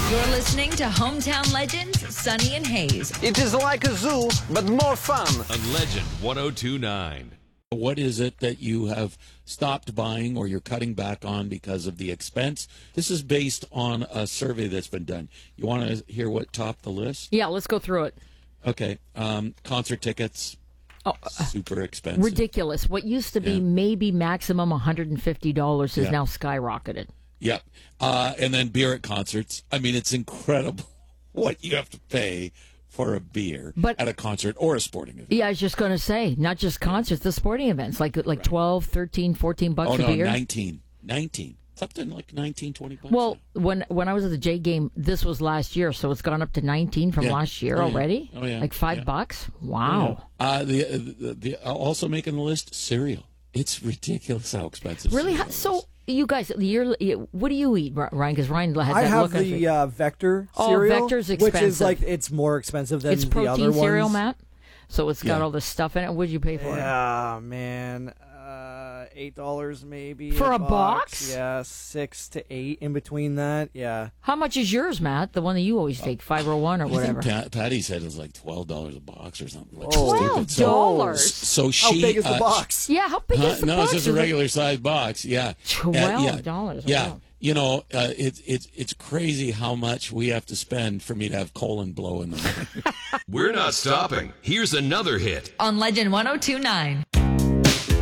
You're listening to Hometown Legends, Sonny and Hayes. It is like a zoo, but more fun. On Legend 102.9. What is it that you have stopped buying or you're cutting back on because of the expense? This is based on a survey that's been done. You want to hear what topped the list? Yeah, let's go through it. Okay. Concert tickets. Super expensive. Ridiculous. What used to be maybe maximum $150 has now skyrocketed. Yep. And then beer at concerts. I mean, it's incredible what you have to pay for a beer at a concert or a sporting event. Yeah, I was just going to say, not just concerts, the sporting events, like 12, 13, 14 bucks a beer. 19. Something like 19, 20 bucks. Well, when I was at the J game, this was last year, so it's gone up to 19 from last year already. Oh, yeah. Like $5. Wow. The also making the list, cereal. It's ridiculous how expensive. Really? So you guys, what do you eat, Ryan? Because Ryan had that I have look the Vector cereal, Vector's expensive. which is like it's more expensive than it's the protein other cereal, ones. Matt. So it's got all this stuff in it. What did you pay for it? Yeah, man, $8 maybe for a box. Yeah, 6 to 8 in between that. Yeah. How much is yours, Matt? The one that you always take, 501 or whatever. I think Patty said it was like $12 a box or something. Like $12. So she. How big is the box? Yeah, how big is the box? No, it's just a regular size box. Yeah. $12. Yeah. Wow. You know, it's crazy how much we have to spend for me to have colon blow in the morning. We're not stopping. Here's another hit. On Legend 102.9.